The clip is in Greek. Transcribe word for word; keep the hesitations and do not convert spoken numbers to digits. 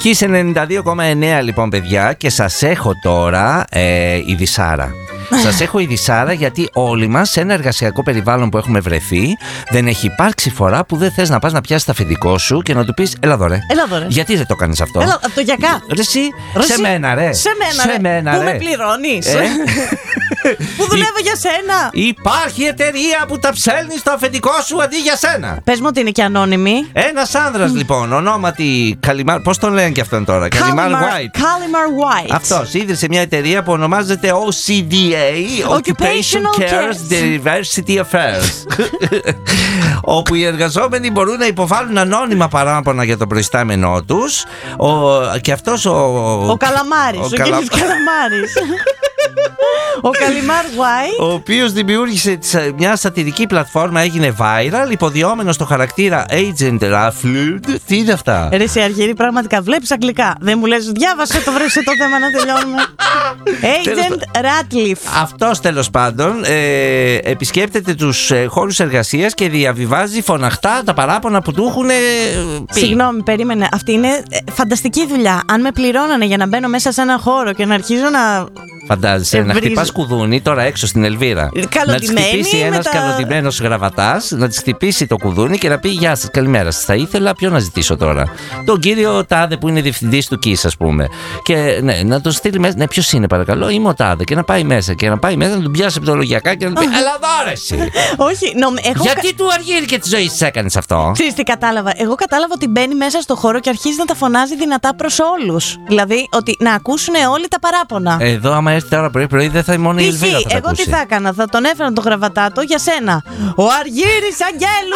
Kiss ενενήντα δύο κόμμα εννέα λοιπόν, παιδιά, και σας έχω τώρα ε, η Δισάρα. Σας έχω η Δισάρα γιατί όλοι μας σε ένα εργασιακό περιβάλλον που έχουμε βρεθεί δεν έχει υπάρξει φορά που δεν θες να πας να πιάσεις το αφεντικό σου και να του πεις έλα δωρε. Έλα δωρε. Γιατί δεν το κάνεις αυτό? Έλα, το γιακά. Ρε εσύ, Ρε σε εσύ, μένα ρε. Σε μένα, σε ρε. μένα, Πού ρε. με πληρώνεις? Ε? Που δουλεύω για σένα. Υπάρχει εταιρεία που τα ψέλνει στο αφεντικό σου αντί για σένα. Πες μου ότι είναι και ανώνυμη. Ένας άνδρας λοιπόν, ονόματι Καλιμάρ. Πώς τον λένε και αυτόν τώρα? Καλιμάρ White. Καλιμάρ White. Αυτός ίδρυσε μια εταιρεία που ονομάζεται ο σι ντι έι, Occupational Cares Diversity Affairs. Όπου οι εργαζόμενοι μπορούν να υποβάλουν ανώνυμα παράπονα για τον προϊστάμενό τους. Ο, και αυτός ο... Ο Καλαμάρης, ο, ο Καλα... κύριος Καλαμάρης. Ο Καλιμάρ White, ο οποίος δημιούργησε μια σατυρική πλατφόρμα, έγινε viral, υποδιόμενο στο χαρακτήρα Agent Rafflud. Τι είναι αυτά? Ρε σε Αργύρη, πραγματικά βλέπεις αγγλικά. Δεν μου λες διάβασε το, βρέσε το θέμα να τελειώνουμε. Agent Ratliff. Αυτός τέλος πάντων ε, επισκέπτεται τους ε, χώρους εργασίας και διαβιβάζει φωναχτά τα παράπονα που του έχουν ε, πει. Συγγνώμη, περίμενε. Αυτή είναι ε, φανταστική δουλειά. Αν με πληρώνανε για να μπαίνω μέσα σε ένα χώρο και να αρχίζω να... Φαντάζεσαι, να χτυπάς κουδούνι τώρα έξω στην Ελβίρα. Να της χτυπήσει ένας τα... καλοντημένος γραβατάς, να της χτυπήσει το κουδούνι και να πει γεια σας, καλημέρα σας. Θα ήθελα ποιο να ζητήσω τώρα? Τον κύριο Τάδε που είναι διευθυντής του Kiss, ας πούμε. Και ναι, να τον στείλει μέσα. Ναι, ποιος είναι παρακαλώ? Είμαι ο Τάδε. Και να πάει μέσα. Και να πάει μέσα να τον πιάσει από το λογιακά και να του πει έλα δω ρε εσύ. Όχι, νο, έχω... Γιατί του Αργύρη και τη ζωή της έκανες αυτό? Ξέρεις τι κατάλαβα? Εγώ κατάλαβα ότι μπαίνει μέσα στο χώρο και αρχίζει να τα φωνάζει δυνατά προς όλους. Δηλαδή ότι να ακούσουν όλοι τα παράπονα. Εδώ, άμα έρθει τώρα πρωί-πρωί, δεν θα είναι μόνο η Ελβίρα. Εγώ τι θα έκανα? Θα τον έφερα το γραβατάτο για σένα. Ο Αργύρης Αγγέλου.